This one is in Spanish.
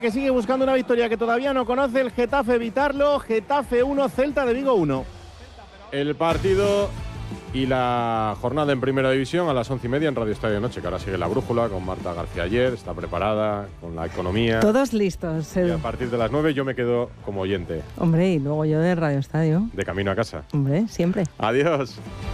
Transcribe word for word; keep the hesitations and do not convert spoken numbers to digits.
Que sigue buscando una victoria que todavía no conoce el Getafe, evitarlo. Getafe uno, Celta de Vigo uno. El partido y la jornada en Primera División a las once y media en Radio Estadio Noche, que ahora sigue La Brújula con Marta García Ayer, está preparada con la economía. Todos listos. Y a partir de las nueve yo me quedo como oyente. Hombre, y luego yo de Radio Estadio. De camino a casa. Hombre, siempre. Adiós.